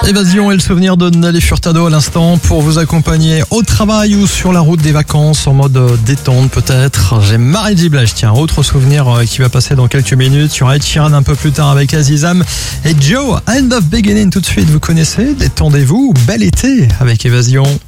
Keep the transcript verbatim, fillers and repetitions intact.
Évasion et le souvenir de Nelly Furtado à l'instant pour vous accompagner au travail ou sur la route des vacances en mode détente peut-être. J'ai Mary J. Blige, tiens, autre souvenir qui va passer dans quelques minutes. Il y aura Ed Sheeran un peu plus tard avec Azizam et Joe, End of Beginning tout de suite. Vous connaissez, détendez-vous, bel été avec Évasion.